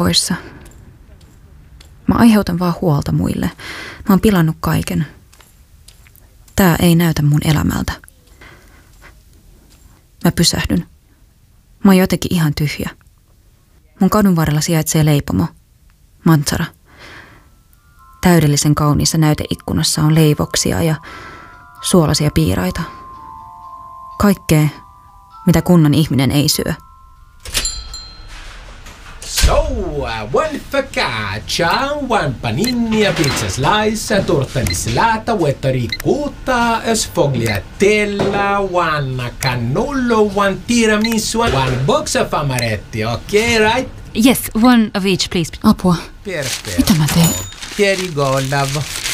poissa. Mä aiheutan vaan huolta muille. Mä oon pilannut kaiken. Tää ei näytä mun elämältä. Mä pysähdyn. Mä oon jotenkin ihan tyhjä. Mun kadun varrella sijaitsee leipomo. Mantsara. Täydellisen kauniissa näyteikkunassa on leivoksia ja suolaisia piiraita. Kaikkea, mitä kunnon ihminen ei syö. So, one focaccia, one panini, a pizza slice, torta di slata, uetta ricotta, sfogliatella, one cannolo, one tiramisu, one box of amaretti, okay, right? Yes, one of each, please. Apua. Perfetto. Mitä mä teen? Here you go, love.